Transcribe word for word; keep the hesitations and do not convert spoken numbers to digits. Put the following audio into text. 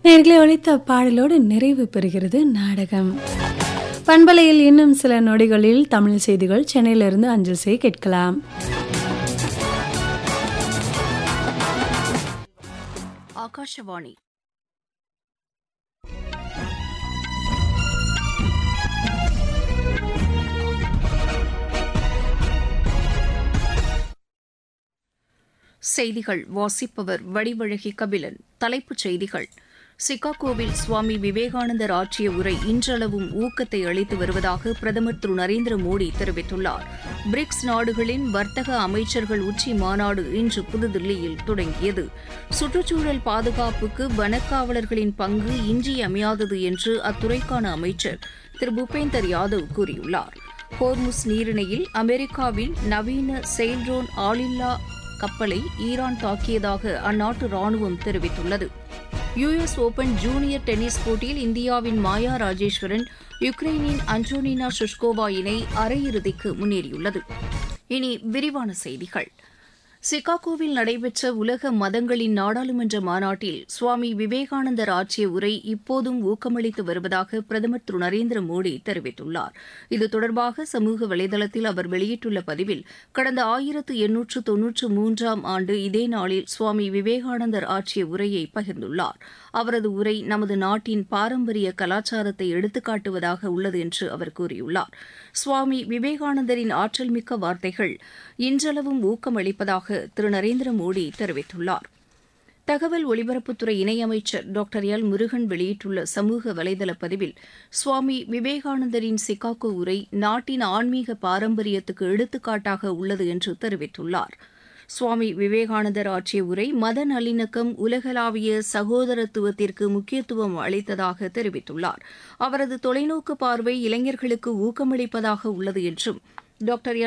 நேயர்களே, ஒலித்த பாடலோடு நிறைவு பெறுகிறது நாடகம். பண்பலையில் இன்னும் சில நொடிகளில் தமிழ் செய்திகள் சென்னையிலிருந்து அஞ்சல் செய்ய கேட்கலாம். ஆகாஷவாணி. செய்திகள் வாசிப்பவர் வடிவழகி கபிலன். தலைப்புச் செய்திகள்: சிகாகோவில் சுவாமி விவேகானந்தர் ஆற்றிய உரை இன்றளவும் ஊக்கத்தை அளித்து வருவதாக பிரதமர் திரு நரேந்திர மோடி தெரிவித்துள்ளார். பிரிக்ஸ் நாடுகளின் வர்த்தக அமைச்சர்கள் உச்சி மாநாடு இன்று புதுதில்லியில் தொடங்கியது. சுற்றுச்சூழல் பாதுகாப்புக்கு வனக்காவலர்களின் பங்கு இன்றியமையாதது என்று அத்துறைக்கான அமைச்சர் திரு பூபேந்தர் யாதவ் கூறியுள்ளார். ஹோர்முஸ் நீரிணையில் அமெரிக்காவின் நவீன செயில்ரோன் ஆளில்லா கப்பலை ஈரான் தாக்கியதாக அந்நாட்டு ராணுவம் தெரிவித்துள்ளது. யுஎஸ் ஓபன் ஜூனியர் டென்னிஸ் போட்டியில் இந்தியாவின் மாயா ராஜேஸ்வரன் யுக்ரைனின் அன்டோனினா ஷுஷ்கோவா இணை அரையிறுதிக்கு முன்னேறியுள்ளது. இனி விரிவான செய்திகள். சிகாகோவில் நடைபெற்ற உலக மதங்களின் நாடாளுமன்ற மாநாட்டில் சுவாமி விவேகானந்தர் ஆற்றிய உரை இப்போதும் ஊக்கமளித்து வருவதாக பிரதமர் திரு நரேந்திர மோடி தெரிவித்துள்ளார். இது தொடர்பாக சமூக வலைதளத்தில் அவர் வெளியிட்டுள்ள பதிவில், கடந்த ஆயிரத்து எண்ணூற்று தொன்னூற்று மூன்றாம் ஆண்டு இதே நாளில் சுவாமி விவேகானந்தர் ஆற்றிய உரையை பகிர்ந்துள்ளார். அவரது உரை நமது நாட்டின் பாரம்பரிய கலாச்சாரத்தை எடுத்துக்காட்டுவதாக உள்ளது என்று அவர் கூறியுள்ளார். சுவாமி விவேகானந்தரின் ஆற்றல் மிக்க வார்த்தைகள் இன்றளவும் ஊக்கமளிப்பதாக திரு நரேந்திர மோடி தெரிவித்துள்ளார். தகவல் ஒலிபரப்புத்துறை இணையமைச்சர் டாக்டர் எல் முருகன் வெளியிட்டுள்ள சமூக வலைதள பதிவில், சுவாமி விவேகானந்தரின் சிகாகோ உரை நாட்டின் ஆன்மீக பாரம்பரியத்துக்கு எடுத்துக்காட்டாக உள்ளது என்று தெரிவித்துள்ளார். சுவாமி விவேகானந்தர் ஆற்றிய உரை மத நல்லிணக்கம், உலகளாவிய சகோதரத்துவத்திற்கு முக்கியத்துவம் அளித்ததாக தெரிவித்துள்ளார். அவரது தொலைநோக்கு பார்வை இளைஞர்களுக்கு ஊக்கமளிப்பதாக உள்ளது என்றும் டாக்டர்